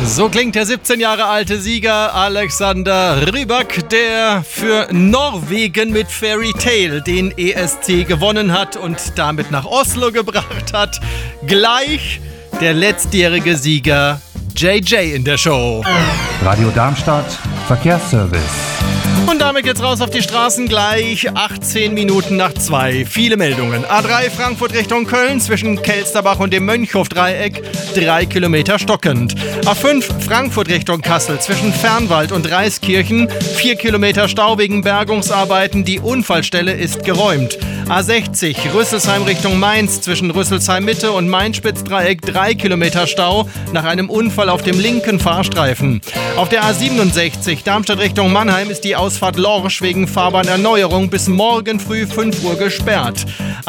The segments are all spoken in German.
So klingt der 17 Jahre alte Sieger Alexander Rybak, der für Norwegen mit Fairy Tale den ESC gewonnen hat und damit nach Oslo gebracht hat. Gleich der letztjährige Sieger JJ in der Show. Radio Darmstadt, Verkehrsservice. Und damit geht's raus auf die Straßen, gleich 18 Minuten nach 2. Viele Meldungen. A3 Frankfurt Richtung Köln zwischen Kelsterbach und dem Mönchhof-Dreieck 3 Kilometer stockend. A5 Frankfurt Richtung Kassel zwischen Fernwald und Reiskirchen 4 Kilometer Stau wegen Bergungsarbeiten. Die Unfallstelle ist geräumt. A60 Rüsselsheim Richtung Mainz zwischen Rüsselsheim Mitte und Mainspitz-Dreieck 3 Kilometer Stau nach einem Unfall auf dem linken Fahrstreifen. Auf der A67 Darmstadt Richtung Mannheim ist die Ausfahrt Lorsch wegen Fahrbahnerneuerung bis morgen früh 5 Uhr gesperrt.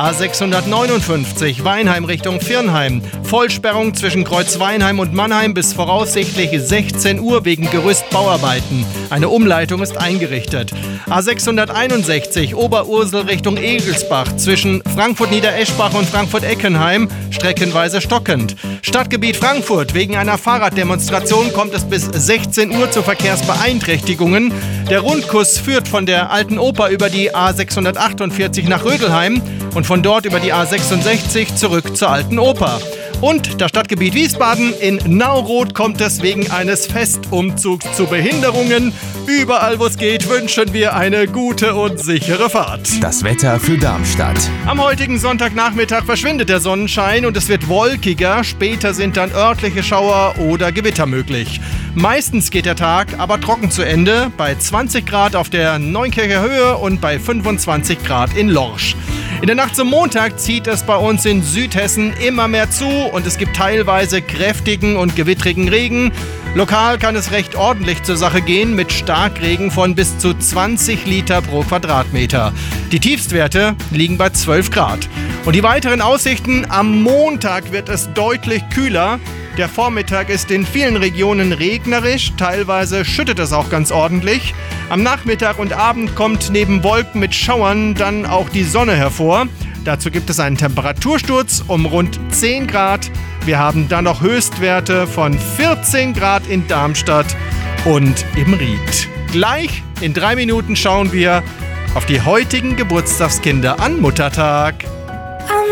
A659 Weinheim Richtung Viernheim. Vollsperrung zwischen Kreuz Weinheim und Mannheim bis voraussichtlich 16 Uhr wegen Gerüstbauarbeiten. Eine Umleitung ist eingerichtet. A661 Oberursel Richtung Egelsbach zwischen Frankfurt-Niedereschbach und Frankfurt-Eckenheim streckenweise stockend. Stadtgebiet Frankfurt. Wegen einer Fahrraddemonstration kommt es bis 16 Uhr zu Verkehrsbeeinträchtigungen. Der Rundkurs führt von der Alten Oper über die A648 nach Rödelheim und von dort über die A66 zurück zur Alten Oper. Und das Stadtgebiet Wiesbaden. In Nauroth kommt es wegen eines Festumzugs zu Behinderungen. Überall, wo es geht, wünschen wir eine gute und sichere Fahrt. Das Wetter für Darmstadt. Am heutigen Sonntagnachmittag verschwindet der Sonnenschein und es wird wolkiger. Später sind dann örtliche Schauer oder Gewitter möglich. Meistens geht der Tag aber trocken zu Ende. Bei 20 Grad auf der Neunkircher Höhe und bei 25 Grad in Lorsch. In der Nacht zum Montag zieht es bei uns in Südhessen immer mehr zu und es gibt teilweise kräftigen und gewittrigen Regen. Lokal kann es recht ordentlich zur Sache gehen mit Starkregen von bis zu 20 Liter pro Quadratmeter. Die Tiefstwerte liegen bei 12 Grad. Und die weiteren Aussichten: am Montag wird es deutlich kühler. Der Vormittag ist in vielen Regionen regnerisch, teilweise schüttet es auch ganz ordentlich. Am Nachmittag und Abend kommt neben Wolken mit Schauern dann auch die Sonne hervor. Dazu gibt es einen Temperatursturz um rund 10 Grad. Wir haben dann noch Höchstwerte von 14 Grad in Darmstadt und im Ried. Gleich in 3 Minuten schauen wir auf die heutigen Geburtstagskinder an Muttertag.